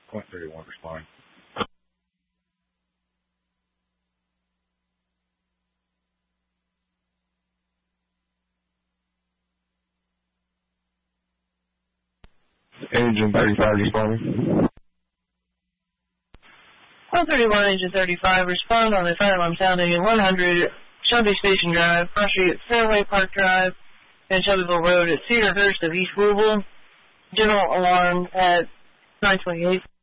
Point 31 responding. Agent 35 responding. Point 31, Agent 35, respond on the fire alarm sounding at 100 Shelby Station Drive, cross street at Fairway Park Drive, and Shelbyville Road at Cedarhurst of East Louisville. General alarm at 928.